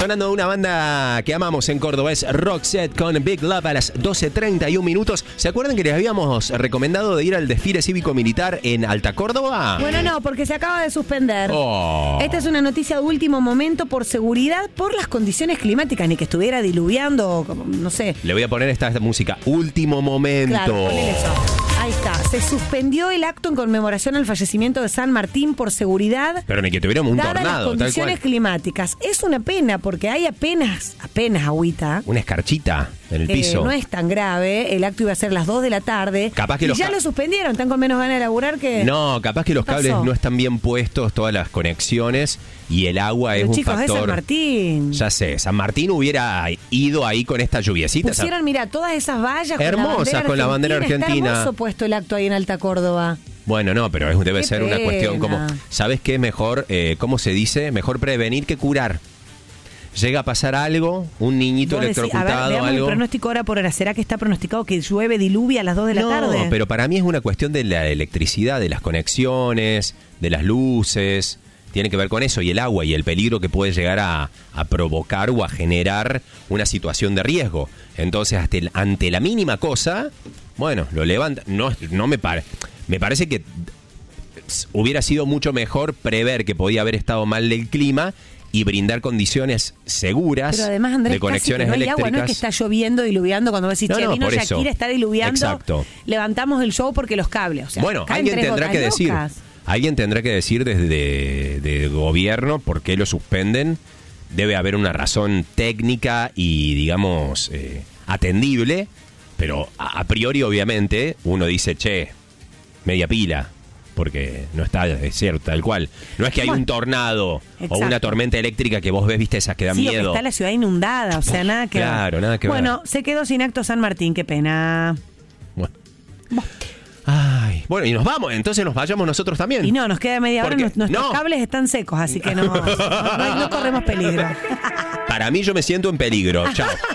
Sonando una banda que amamos en Córdoba, es Roxette con Big Love a las 12:31 minutos. ¿Se acuerdan que les habíamos recomendado de ir al desfile cívico-militar en Alta Córdoba? Bueno, no, porque se acaba de suspender. Oh. Esta es una noticia de último momento por seguridad, por las condiciones climáticas, ni que estuviera diluviando, como, no sé. Le voy a poner esta música, último momento. Claro, ponele eso. Ahí está. Se suspendió el acto en conmemoración al fallecimiento de San Martín por seguridad. Pero ni que tuviéramos un dadas tornado, las condiciones tal cual. climáticas. Es una pena porque hay apenas agüita. Una escarchita en el piso. No es tan grave. El acto iba a ser a las 2 de la tarde. Capaz que y los ya lo suspendieron. Están con menos ganas de laburar que... No, capaz que los cables pasó? no están bien puestos, todas las conexiones, y el agua Pero es un chicos, factor. es San Martín. Ya sé, San Martín hubiera ido ahí con esta lluviecita. Pusieron, mira, todas esas vallas Hermosas con la bandera argentina. Está hermoso puesto el acto ahí en Alta Córdoba. Bueno, no, pero debe Qué ser una pena. cuestión como, ¿sabes qué? Mejor, ¿cómo se dice? Mejor prevenir que curar. Llega a pasar algo, un niñito Vos decís, electrocutado, veamos algo. el pronóstico hora por hora. ¿Será que está pronosticado que llueve, diluvia a las 2 de la tarde? No, pero para mí es una cuestión de la electricidad, de las conexiones, de las luces. Tiene que ver con eso, y el agua y el peligro que puede llegar a provocar o a generar una situación de riesgo. Entonces, ante la mínima cosa, bueno, lo levanta. No me parece. Me parece que hubiera sido mucho mejor prever que podía haber estado mal el clima y brindar condiciones seguras. Pero además, Andrés, de conexiones casi que no hay eléctricas. agua, no es que está lloviendo, diluviando, cuando vos decís, No, che, no, vino por eso. Shakira, está diluviando, Exacto. levantamos el show porque los cables, o sea, Bueno, caen alguien tres tendrá que gotas decir. locas. Alguien tendrá que decir desde de gobierno por qué lo suspenden. Debe haber una razón técnica y, digamos, atendible, pero a priori, obviamente, uno dice, che, media pila, porque no está, es cierto, tal cual. No es que hay un tornado o Exacto. una tormenta eléctrica que vos ves, viste, esas que dan Sí, o que miedo. está la ciudad inundada, o sea, nada que Claro, ver. nada que ver. Bueno, se quedó sin acto San Martín, qué pena. Bueno. Ay, bueno, y nos vamos, entonces nos vayamos nosotros también. Y no, nos queda media hora, Porque- nuestros no. cables están secos, así que no corremos peligro. Para mí yo me siento en peligro. Chao.